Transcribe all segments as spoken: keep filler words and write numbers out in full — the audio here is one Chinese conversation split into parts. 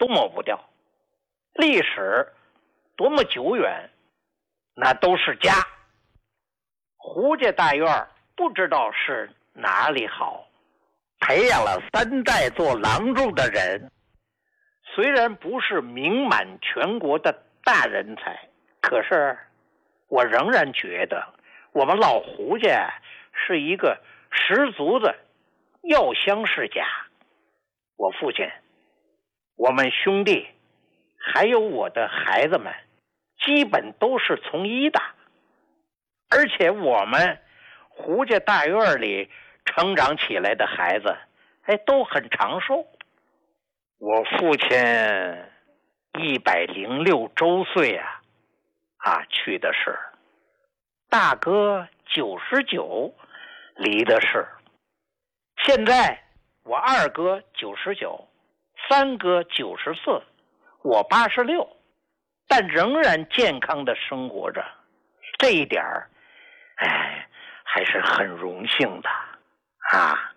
都抹不掉。历史多么久远，那都是家。胡家大院不知道是哪里好，培养了三代做郎中的人，虽然不是名满全国的大人才，可是我仍然觉得我们老胡家是一个十足的药香世家。我父亲，我们兄弟，还有我的孩子们，基本都是从医的，而且我们胡家大院里成长起来的孩子，哎，都很长寿。我父亲一百零六周岁啊，啊，去的是。大哥九十九，离的是。现在我二哥九十九，三哥九十四，我八十六，但仍然健康的生活着，这一点儿，哎，还是很荣幸的啊。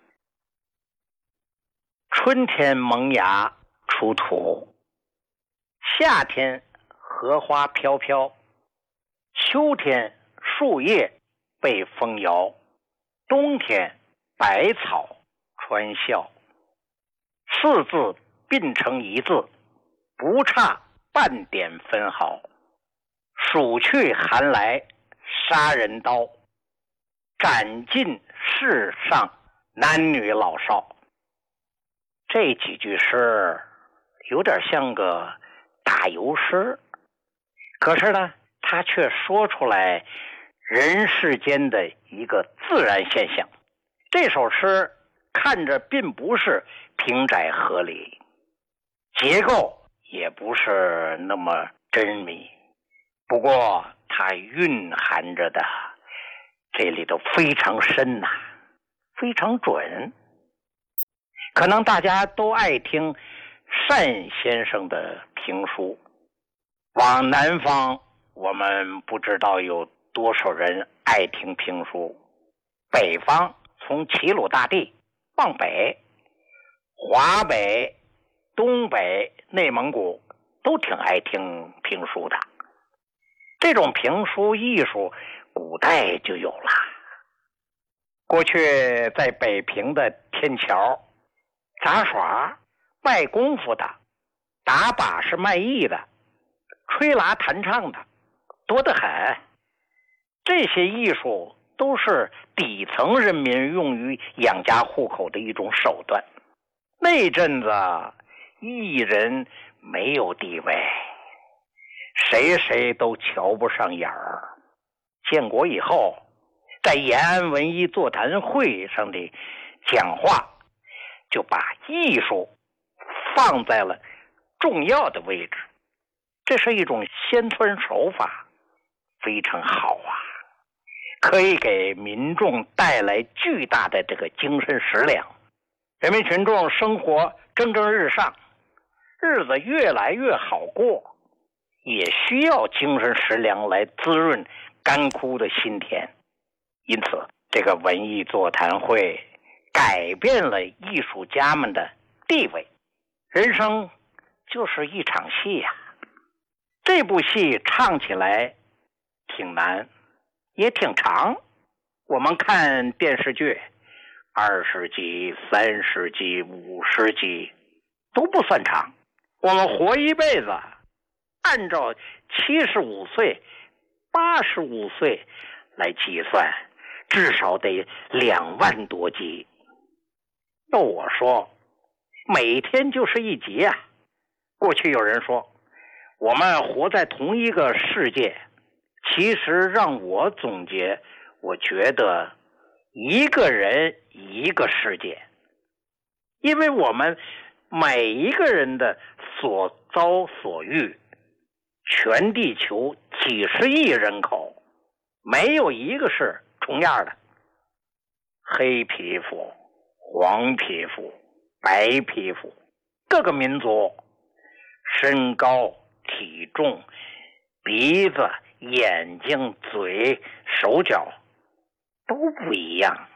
春天萌芽出土，夏天荷花飘飘，秋天树叶被风摇，冬天百草穿笑，四字并成一字，不差半点分毫。数去寒来杀人刀，斩尽世上男女老少。这几句诗有点像个打油诗，可是呢，他却说出来人世间的一个自然现象。这首诗看着并不是平窄合理，结构也不是那么真密，不过它蕴含着的这里头非常深呐、啊，非常准。可能大家都爱听单先生的评书，往南方我们不知道有多少人爱听评书，北方从齐鲁大地往北，华北、东北、内蒙古都挺爱听评书的。这种评书艺术古代就有了。过去在北平的天桥杂耍卖功夫的，打把式卖艺的，吹拉弹唱的多得很。这些艺术都是底层人民用于养家糊口的一种手段。那阵子艺人没有地位，谁谁都瞧不上眼儿。建国以后，在延安文艺座谈会上的讲话，就把艺术放在了重要的位置，这是一种先村手法，非常好啊，可以给民众带来巨大的这个精神食粮。人民群众生活蒸蒸日上，日子越来越好过，也需要精神食粮来滋润干枯的心田。因此这个文艺座谈会改变了艺术家们的地位。人生就是一场戏呀、啊，这部戏唱起来挺难，也挺长。我们看电视剧，二十集、三十集、五十集都不算长。我们活一辈子，按照七十五岁、八十五岁来计算，至少得两万多集。要我说，每天就是一集啊。过去有人说我们活在同一个世界，其实让我总结，我觉得一个人一个世界。因为我们每一个人的所遭所遇，全地球几十亿人口，没有一个是重样的。黑皮肤、黄皮肤、白皮肤，各个民族身高、体重、鼻子、眼睛、嘴、手脚都不一样，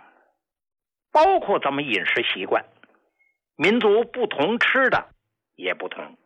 包括咱们饮食习惯，民族不同吃的也不同。